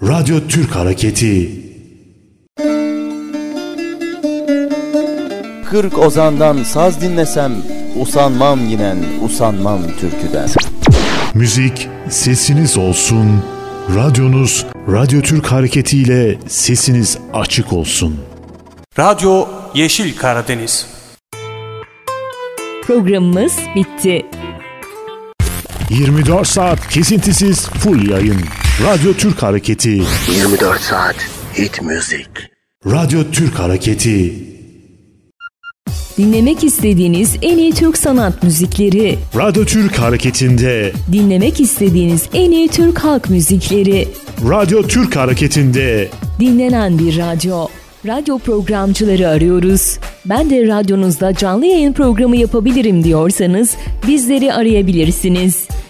Radyo Türk Hareketi. 40 ozandan saz dinlesem, usanmam yinen, usanmam türküden. Müzik sesiniz olsun. Radyonuz Radyo Türk Hareketi ile sesiniz açık olsun. Radyo Yeşil Karadeniz. Programımız bitti. 24 saat kesintisiz full yayın. Radyo Türk Hareketi. 24 saat hit müzik. Radyo Türk Hareketi. Dinlemek istediğiniz en iyi Türk sanat müzikleri. Radyo Türk Hareketi'nde. Dinlemek istediğiniz en iyi Türk halk müzikleri. Radyo Türk Hareketi'nde. Dinlenen bir radyo. Radyo programcıları arıyoruz. Ben de radyonuzda canlı yayın programı yapabilirim diyorsanız bizleri arayabilirsiniz.